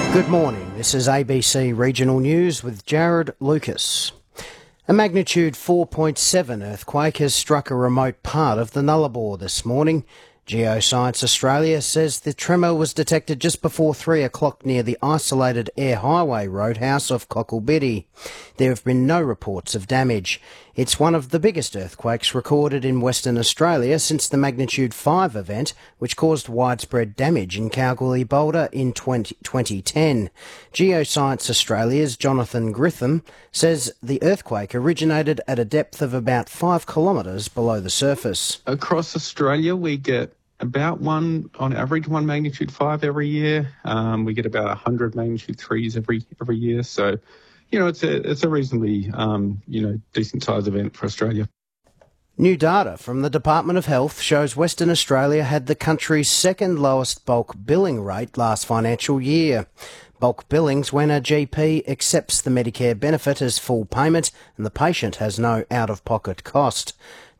Good morning, this is ABC Regional News with Jared Lucas. A magnitude 4.7 earthquake has struck a remote part of the Nullarbor this morning. Geoscience Australia says the tremor was detected just before 3 o'clock near the isolated Air Highway roadhouse of Cockle-Biddy. There have been no reports of damage. It's one of the biggest earthquakes recorded in Western Australia since the magnitude 5 event, which caused widespread damage in Kalgoorlie-Boulder in 2010. Geoscience Australia's Jonathan Gritham says the earthquake originated at a depth of about 5 kilometres below the surface. Across Australia, we get about on average, 1 magnitude 5 every year. We get about 100 magnitude 3s every year. So, it's a reasonably, decent sized event for Australia. New data from the Department of Health shows Western Australia had the country's second lowest bulk billing rate last financial year. Bulk billings when a GP accepts the Medicare benefit as full payment and the patient has no out-of-pocket cost.